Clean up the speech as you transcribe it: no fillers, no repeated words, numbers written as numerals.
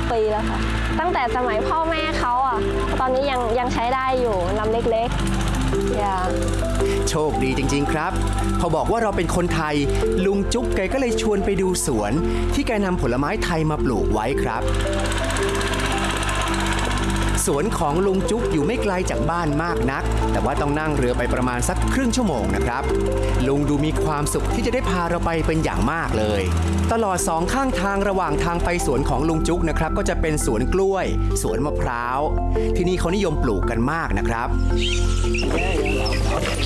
ปีแล้วค่ะตั้งแต่สมัยพ่อแม่เขาอ่ะตอนนี้ยังใช้ได้อยู่ลำเล็กๆอย่าโชคดีจริงๆครับพอบอกว่าเราเป็นคนไทยลุงจุ๊กแกก็เลยชวนไปดูสวนที่แกนำผลไม้ไทยมาปลูกไว้ครับสวนของลุงจุ๊กอยู่ไม่ไกลจากบ้านมากนักแต่ว่าต้องนั่งเรือไปประมาณสักครึ่งชั่วโมงนะครับลุงดูมีความสุขที่จะได้พาเราไปเป็นอย่างมากเลยตลอด2ข้างทางระหว่างทางไปสวนของลุงจุ๊กนะครับก็จะเป็นสวนกล้วยสวนมะพร้าวที่นี่เขานิยมปลูกกันมากนะครับ